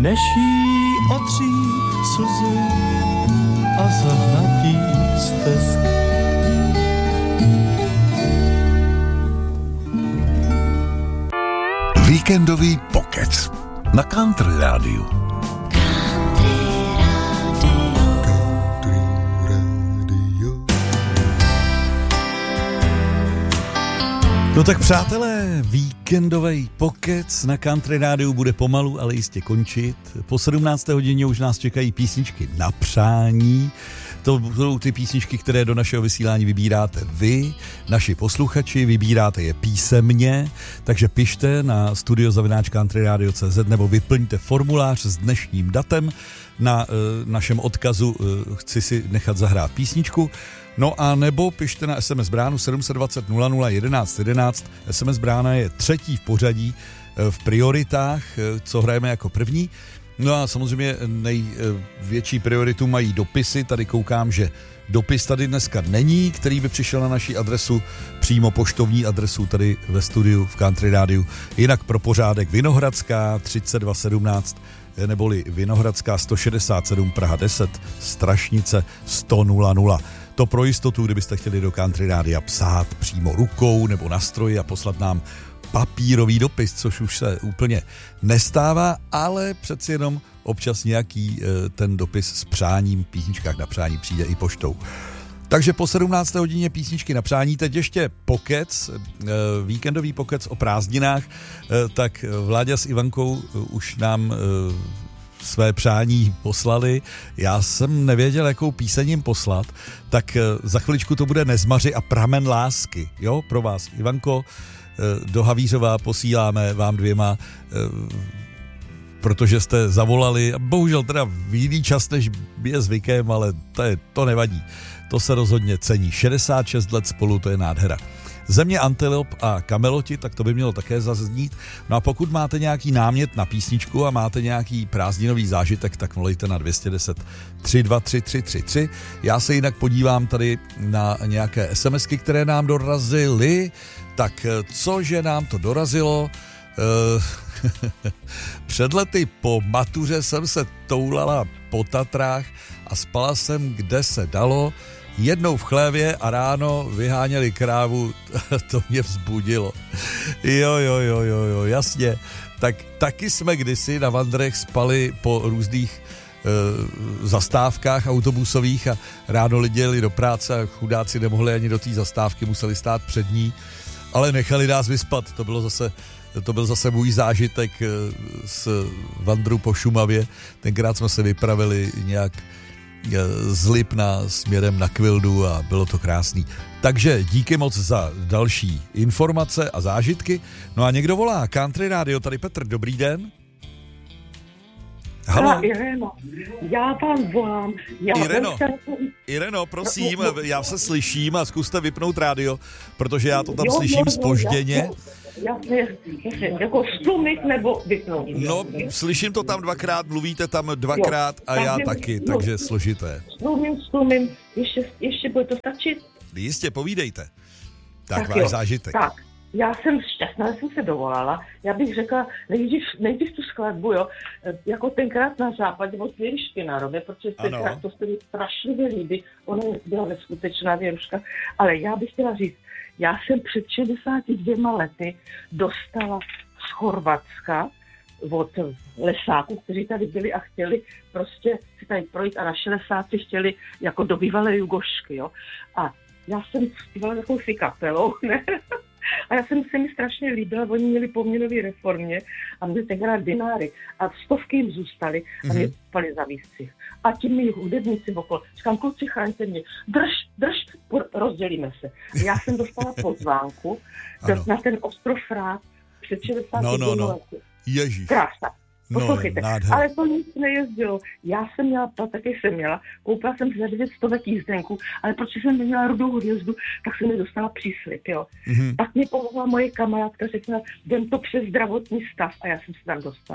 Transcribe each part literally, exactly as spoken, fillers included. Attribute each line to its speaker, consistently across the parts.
Speaker 1: než jí otří slzy a zahnatý stezky.
Speaker 2: Víkendový pokec na Country Rádiu.
Speaker 3: No tak přátelé, víkendový pokec na Country Rádiu bude pomalu, ale jistě končit. Po sedmnácté hodině už nás čekají písničky na přání. To budou ty písničky, které do našeho vysílání vybíráte vy, naši posluchači, vybíráte je písemně, takže pište na studio zavináč country radio tečka cé zet nebo vyplňte formulář s dnešním datem na e, našem odkazu e, chci si nechat zahrát písničku. No a nebo pište na es em es bránu sedm dva nula nula nula jedenáct jedenáct. es em es brána je třetí v pořadí v prioritách, co hrajeme jako první. No a samozřejmě největší prioritu mají dopisy. Tady koukám, že dopis tady dneska není, který by přišel na naši adresu, přímo poštovní adresu tady ve studiu v Country Rádiu. Jinak pro pořádek Vinohradská třicet dva sedmnáct neboli Vinohradská sto šedesát sedm Praha deset, Strašnice sto nula nula. To pro jistotu, kdybyste chtěli do Country Rádia psát přímo rukou nebo na stroji a poslat nám papírový dopis, což už se úplně nestává, ale přeci jenom občas nějaký ten dopis s přáním, písničkách na přání přijde i poštou. Takže po sedmnácté hodině písničky na přání, teď ještě pokec, víkendový pokec o prázdninách, tak Vláďa s Ivankou už nám své přání poslali. Já jsem nevěděl, jakou píseň jim poslat, tak za chviličku to bude Nezmaři a Pramen lásky. Jo, pro vás, Ivanko, do Havířova posíláme vám dvěma, protože jste zavolali, bohužel teda v jiný čas, než je zvykem, ale to, je, to nevadí. To se rozhodně cení. šedesát šest let spolu, to je nádhera. Země Antilop a Kameloti, tak to by mělo také zaznít. No a pokud máte nějaký námět na písničku a máte nějaký prázdninový zážitek, tak volejte na dvě jedna nula tři dva tři tři tři tři. Já se jinak podívám tady na nějaké SMSky, které nám dorazily. Tak cože nám to dorazilo? Před lety po matuře jsem se toulala po Tatrách a spala jsem, kde se dalo. Jednou v chlévě a ráno vyháněli krávu, to mě vzbudilo. Jo, jo, jo, jo, jo, jasně. Tak taky jsme kdysi na vandrech spali po různých e, zastávkách autobusových a ráno lidi jeli do práce a chudáci nemohli ani do té zastávky, museli stát před ní, ale nechali nás vyspat. To bylo zase To byl zase můj zážitek z vandru po Šumavě. Tenkrát jsme se vypravili nějak z Lipna směrem na Kvildu a bylo to krásný. Takže díky moc za další informace a zážitky. No a někdo volá, Country Radio, tady Petr, dobrý den.
Speaker 4: Haló. Ireno, já vám volám. Já
Speaker 3: Ireno, se... Ireno, prosím, já se slyším a zkuste vypnout rádio, protože já to tam jo, slyším zpožděně.
Speaker 4: Jasně, jasně, jako stlumit nebo vypnout.
Speaker 3: No, slyším to tam dvakrát, mluvíte tam dvakrát a já taky, takže složité.
Speaker 4: Stlumím, stlumím, ještě, ještě bude to stačit?
Speaker 3: Jistě, povídejte. Tak,
Speaker 4: tak
Speaker 3: váš jo, zážitek.
Speaker 4: Tak, já jsem šťastná, že jsem se dovolala. Já bych řekla, nejdřív, nejdřív tu skladbu, jo, jako tenkrát na západě od Věry Špinárové, protože tenkrát to se mi strašlivě líbí, ona byla neskutečná Věruška, ale já bych chtěla říct, já jsem před šedesáti dvěma lety dostala z Chorvatska od lesáků, kteří tady byli a chtěli prostě si tady projít a naši lesáci chtěli jako do bývalé Jugošky, jo. A já jsem zpívala takovou si kapelou, ne? A já jsem se mi strašně líbila, oni měli poměnový reformě a měli tenkrát dináry a stovky jim zůstaly a mě spali za výstřih. A ti mi hudebníci okolo, říkám, kluci, chraňte mě, drž, drž, rozdělíme se. Já jsem dostala pozvánku na ten ostrov Rát před šedesáti
Speaker 3: no, no, no.
Speaker 4: lety.
Speaker 3: Ježíš.
Speaker 4: Krásná. Poslouchejte,
Speaker 3: no,
Speaker 4: ale to nic nejezdilo. Já jsem měla, taky jsem měla, koupila jsem za devět stovek jízdenku, ale protože jsem neměla rudou hvězdu, tak jsem mi dostala příslib, jo. Mm-hmm. Pak mě pomohla moje kamarádka, řekla, jdem to přes zdravotní stav a já jsem se tam dostala.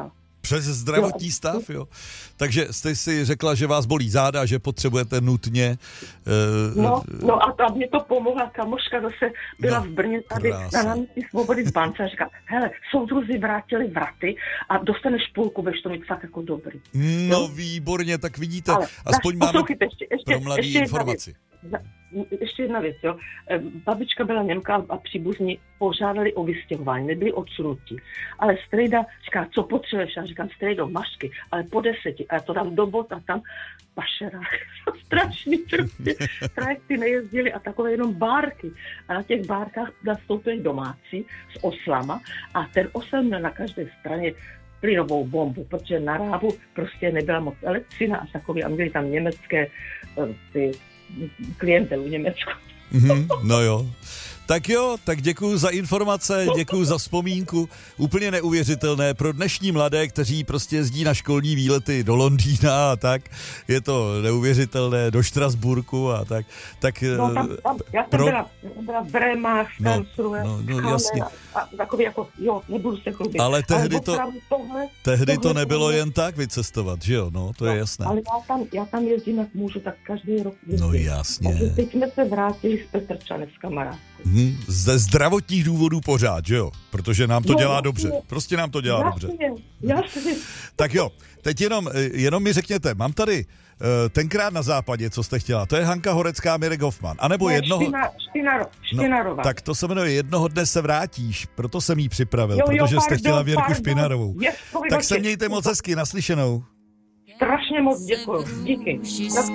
Speaker 3: Přes zdravotní stav, jo. Takže jste si řekla, že vás bolí záda, že potřebujete nutně...
Speaker 4: Uh, no, no a tam mě to pomohla, kamoška zase byla no, v Brně tady krásný. Na náměstí Svobody z Bance a říká, hele, soudruzi vrátili vraty a dostaneš půlku, budeš to mít fakt jako dobrý.
Speaker 3: No, jo? Výborně, tak vidíte, ale, aspoň máme ještě, ještě, pro mladý ještě informaci.
Speaker 4: Jedna věc, ještě jedna věc, jo. Babička byla Němka a příbuzní požádali o vystěhování, nebyli odsunutí. Ale strejda říká, co potřebuješ? Já říkám, strejdo, mašky, ale po deseti. A já to dám do bot a tam pašerák. Strašný prostě. Trajekty nejezdili a takové jenom bárky. A na těch bárkách nastoupili domácí s oslama a ten osel měl na každé straně plynovou bombu, protože na Rábu prostě nebyla moc elektřina a takový, a měli tam německé ty klienty v Německu.
Speaker 3: Mm-hmm, no jo. Tak jo, tak děkuju za informace, děkuju za vzpomínku. Úplně neuvěřitelné pro dnešní mladé, kteří prostě jezdí na školní výlety do Londýna a tak. Je to neuvěřitelné, do Štrasburku a tak. tak
Speaker 4: no tam, tam, já jsem pro... byla, byla v Brémách, v Karlsruhe,
Speaker 3: no, no, no, jasně.
Speaker 4: A, a takový jako, jo, nebudu se chlubit.
Speaker 3: Ale tehdy, ale to, tohle, tehdy tohle, to nebylo tohle. Jen tak vycestovat, že jo, no, to no, je jasné.
Speaker 4: Ale já tam, já tam jezdím, jak můžu, tak každý rok jezdím.
Speaker 3: No jasně.
Speaker 4: A teď jsme se vrátili z Petrčane s kamarádkou.
Speaker 3: Hmm, ze zdravotních důvodů pořád, že jo? Protože nám to no, dělá jasně. Dobře. Prostě nám to dělá
Speaker 4: jasně,
Speaker 3: dobře.
Speaker 4: Jasně.
Speaker 3: Tak jo, teď jenom, jenom mi řekněte, mám tady uh, tenkrát na západě, co jste chtěla, to je Hanka Horecká, Mirek Hoffman, anebo
Speaker 4: ne,
Speaker 3: jednoho...
Speaker 4: Ština, Štinaro, Štinarová.
Speaker 3: No, tak to se jmenuje Jednoho dne se vrátíš, proto jsem jí připravil,
Speaker 4: jo, jo,
Speaker 3: protože
Speaker 4: pardon,
Speaker 3: jste chtěla Věrku
Speaker 4: pardon.
Speaker 3: Špinarovou.
Speaker 4: Yes,
Speaker 3: tak se mějte moc hezky, naslyšenou.
Speaker 4: Strašně moc děkuju, díky.